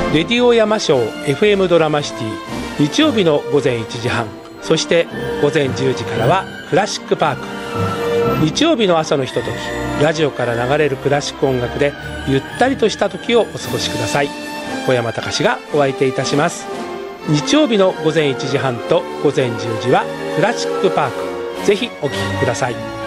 レディオ山椒 FM ドラマシティ、日曜日の午前1時半、そして午前10時からはクラシックパーク。日曜日の朝のひととき、ラジオから流れるクラシック音楽でゆったりとした時をお過ごしください。小山隆がお相手いたします。日曜日の午前1時半と午前10時はクラシックパーク、ぜひお聞きください。